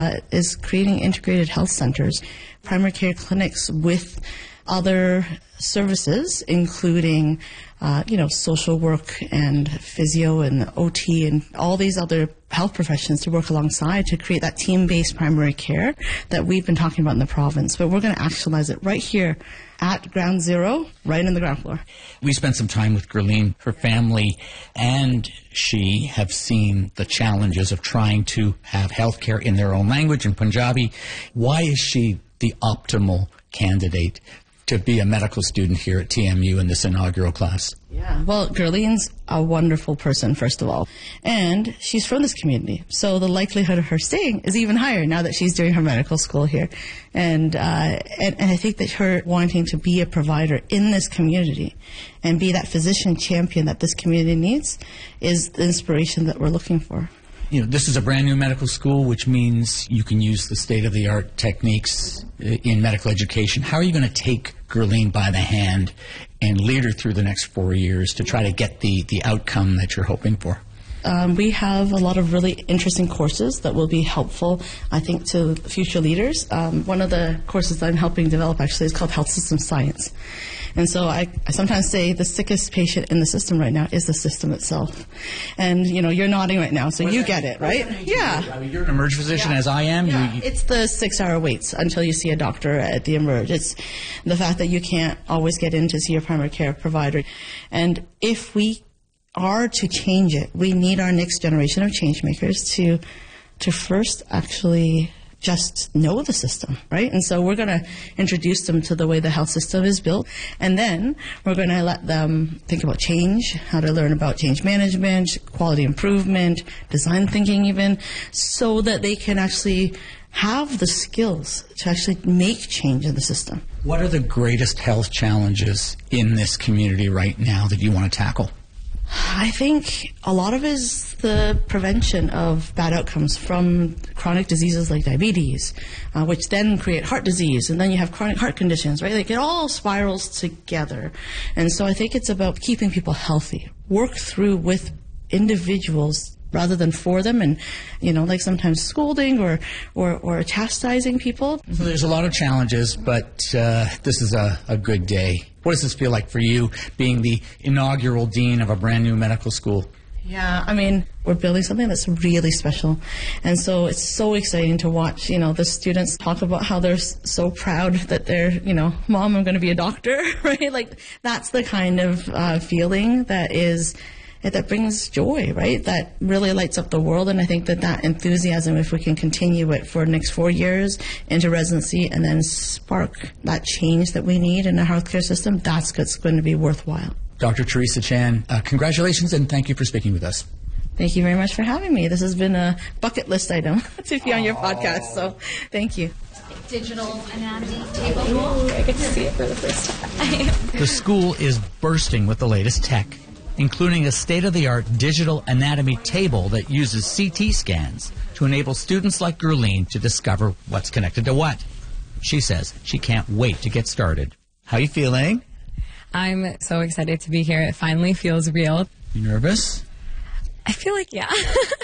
is creating integrated health centers, primary care clinics with other services, including, social work and physio and OT and all these other health professions to work alongside to create that team-based primary care that we've been talking about in the province. But we're going to actualize it right here at Ground Zero, right in the ground floor. We spent some time with Gurleen. Her family and she have seen the challenges of trying to have healthcare in their own language, in Punjabi. Why is she the optimal candidate to be a medical student here at TMU in this inaugural class? Yeah, well, Gurleen's a wonderful person, first of all, and she's from this community, so the likelihood of her staying is even higher now that she's doing her medical school here. And I think that her wanting to be a provider in this community and be that physician champion that this community needs is the inspiration that we're looking for. This is a brand new medical school, which means you can use the state-of-the-art techniques in medical education. How are you going to take Gurleen by the hand and lead her through the next 4 years to try to get the outcome that you're hoping for? We have a lot of really interesting courses that will be helpful, I think, to future leaders. One of the courses that I'm helping develop actually is called Health System Science. And so I sometimes say the sickest patient in the system right now is the system itself. And, you're nodding right now, so you get it, right? Yeah. I mean, you're an emerge physician, as I am. Yeah. It's the 6-hour waits until you see a doctor at the emerge. It's the fact that you can't always get in to see your primary care provider. And if we are to change it, we need our next generation of change makers to first actually just know the system, right? And so we're going to introduce them to the way the health system is built, and then we're going to let them think about change, how to learn about change management, quality improvement, design thinking even, so that they can actually have the skills to actually make change in the system. What are the greatest health challenges in this community right now that you want to tackle? I think a lot of it is the prevention of bad outcomes from chronic diseases like diabetes, which then create heart disease, and then you have chronic heart conditions, right? Like it all spirals together. And so I think it's about keeping people healthy, work through with individuals rather than for them, and like sometimes scolding or chastising people. So there's a lot of challenges, but this is a good day. What does this feel like for you, being the inaugural dean of a brand new medical school? Yeah, I mean, we're building something that's really special. And so it's so exciting to watch, the students talk about how they're so proud that they're, Mom, I'm going to be a doctor, right? Like, that's the kind of feeling that brings joy, right? That really lights up the world. And I think that enthusiasm, if we can continue it for the next 4 years into residency and then spark that change that we need in the healthcare system, that's what's going to be worthwhile. Dr. Teresa Chan, congratulations and thank you for speaking with us. Thank you very much for having me. This has been a bucket list item to be on your podcast, so thank you. Digital anatomy table. Ooh, I get to see it for the first time. The school is bursting with the latest tech, including a state-of-the-art digital anatomy table that uses CT scans to enable students like Gurleen to discover what's connected to what. She says she can't wait to get started. How are you feeling? I'm so excited to be here. It finally feels real. You nervous? I feel like, yeah.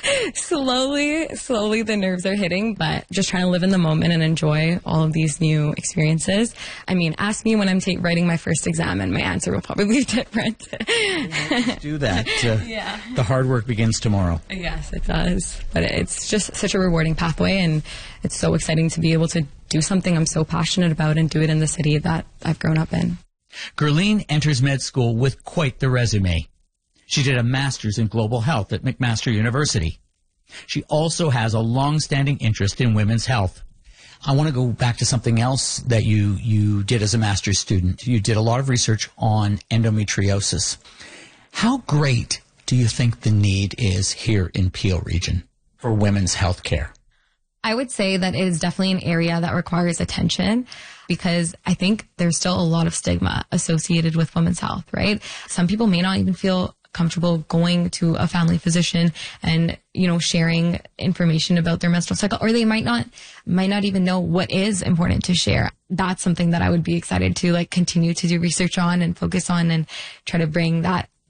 Slowly the nerves are hitting, but just trying to live in the moment and enjoy all of these new experiences. I mean, ask me when I'm writing my first exam and my answer will probably be different. Let's do that. Yeah. The hard work begins tomorrow. Yes, it does. But it's just such a rewarding pathway, and it's so exciting to be able to do something I'm so passionate about and do it in the city that I've grown up in. Gurleen enters med school with quite the resume. She did a master's in global health at McMaster University. She also has a long-standing interest in women's health. I want to go back to something else that you did as a master's student. You did a lot of research on endometriosis. How great do you think the need is here in Peel region for women's health care? I would say that it is definitely an area that requires attention, because I think there's still a lot of stigma associated with women's health, right? Some people may not even feel comfortable going to a family physician and, sharing information about their menstrual cycle, or they might not even know what is important to share. That's something that I would be excited to continue to do research on and focus on and try to bring that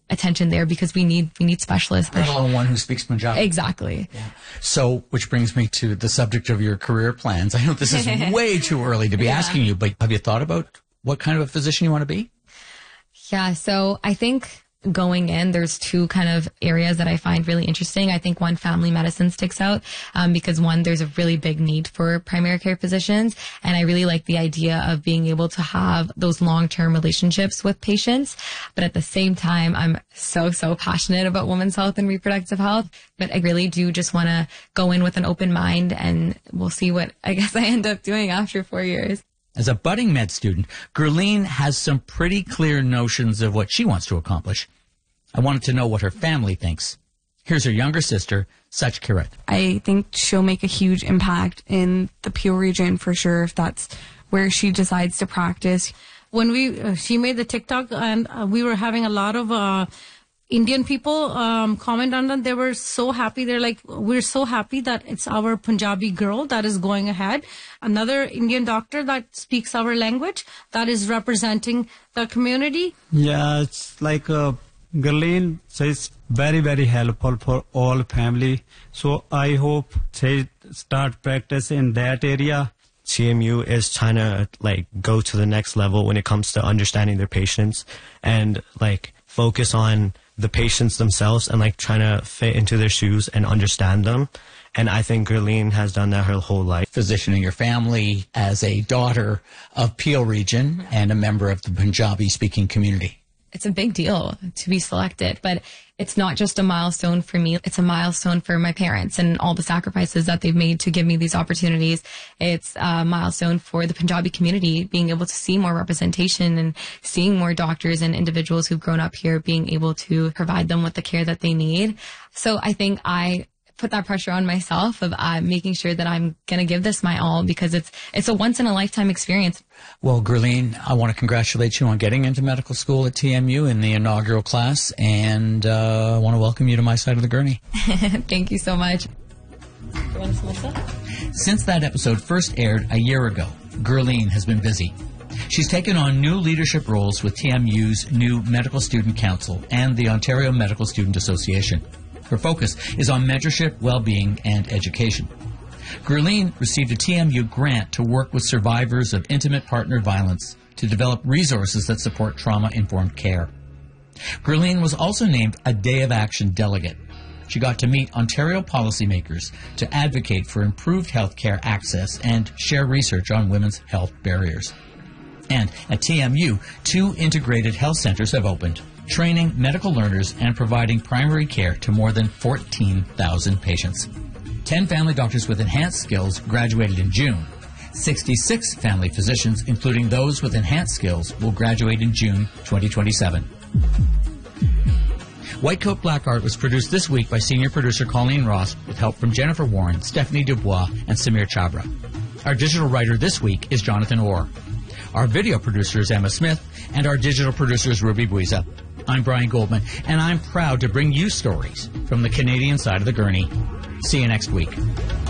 attention there because we need specialists. Let alone one who speaks Punjabi. Exactly. Yeah. So, which brings me to the subject of your career plans. I know this is way too early to be asking you, but have you thought about what kind of a physician you want to be? Yeah, so I think going in, there's two kind of areas that I find really interesting. I think one, family medicine sticks out because one, there's a really big need for primary care physicians. And I really like the idea of being able to have those long-term relationships with patients. But at the same time, I'm so passionate about women's health and reproductive health. But I really do just want to go in with an open mind, and we'll see what I guess I end up doing after 4 years. As a budding med student, Gurleen has some pretty clear notions of what she wants to accomplish. I wanted to know what her family thinks. Here's her younger sister, Sach Kirat. I think she'll make a huge impact in the Peel region for sure if that's where she decides to practice. When she made the TikTok, and we were having a lot of Indian people comment on them. They were so happy. They're like, we're so happy that it's our Punjabi girl that is going ahead. Another Indian doctor that speaks our language, that is representing the community. Yeah, it's like Gurleen is very, very helpful for all family. So I hope she start practice in that area. CMU is trying to go to the next level when it comes to understanding their patients and focus on the patients themselves and trying to fit into their shoes and understand them. And I think Gurleen has done that her whole life. Physicianing your family as a daughter of Peel region and a member of the Punjabi speaking community. It's a big deal to be selected, but it's not just a milestone for me. It's a milestone for my parents and all the sacrifices that they've made to give me these opportunities. It's a milestone for the Punjabi community, being able to see more representation and seeing more doctors and individuals who've grown up here, being able to provide them with the care that they need. So I think I put that pressure on myself of making sure that I'm going to give this my all because it's a once-in-a-lifetime experience. Well, Gurleen, I want to congratulate you on getting into medical school at TMU in the inaugural class, and I want to welcome you to my side of the gurney. Thank you so much. Since that episode first aired a year ago, Gurleen has been busy. She's taken on new leadership roles with TMU's new Medical Student Council and the Ontario Medical Student Association. Her focus is on mentorship, well-being, and education. Gurleen received a TMU grant to work with survivors of intimate partner violence to develop resources that support trauma-informed care. Gurleen was also named a Day of Action delegate. She got to meet Ontario policymakers to advocate for improved health care access and share research on women's health barriers. And at TMU, 2 integrated health centers have opened, training medical learners and providing primary care to more than 14,000 patients. 10 family doctors with enhanced skills graduated in June. 66 family physicians, including those with enhanced skills, will graduate in June 2027. White Coat Black Art was produced this week by senior producer Colleen Ross with help from Jennifer Warren, Stephanie Dubois, and Samir Chabra. Our digital writer this week is Jonathan Orr. Our video producer is Emma Smith, and our digital producer is Ruby Buiza. I'm Brian Goldman, and I'm proud to bring you stories from the Canadian side of the gurney. See you next week. Feel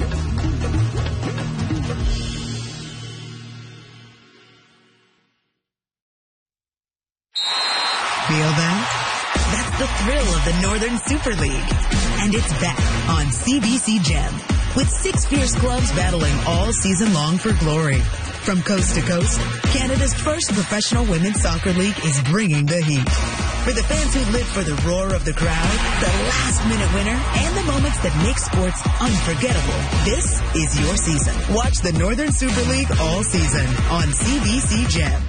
that? That's the thrill of the Northern Super League. And it's back on CBC Gem, with 6 fierce clubs battling all season long for glory. From coast to coast, Canada's first professional women's soccer league is bringing the heat. For the fans who live for the roar of the crowd, the last-minute winner, and the moments that make sports unforgettable, this is your season. Watch the Northern Super League all season on CBC Gem.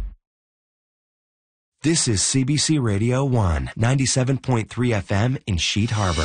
This is CBC Radio 1, 97.3 FM in Sheet Harbor.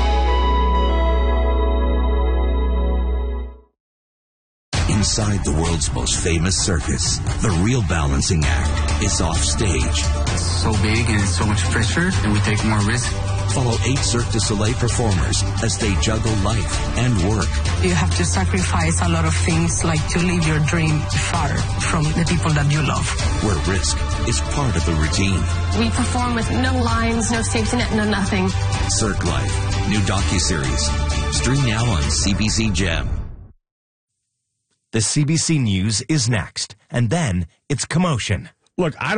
Inside the world's most famous circus, the real balancing act is off stage. It's so big and it's so much pressure, and we take more risk. Follow 8 Cirque du Soleil performers as they juggle life and work. You have to sacrifice a lot of things, like to leave your dream far from the people that you love. Where risk is part of the routine. We perform with no lines, no safety net, no nothing. Cirque Life, new docuseries. Stream now on CBC Gem. The CBC News is next, and then it's commotion. Look, I